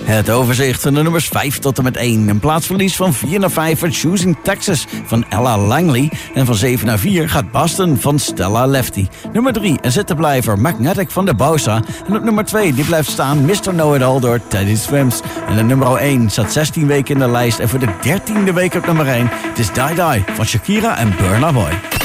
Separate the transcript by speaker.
Speaker 1: Het overzicht van de nummers 5 tot en met 1. Een plaatsverlies van 4 naar 5 voor Choosing Texas van Ella Langley. En van 7 naar 4 gaat Boston van Stella Lefty. Nummer 3, een zittenblijver, Magnetic van de Bosa. En op nummer 2, die blijft staan, Mr. Know-It-All door Teddy Swims. En de nummer 1 zat 16 weken in de lijst. En voor de 13e week op nummer 1, het is Die Die van Shakira en Burna Boy.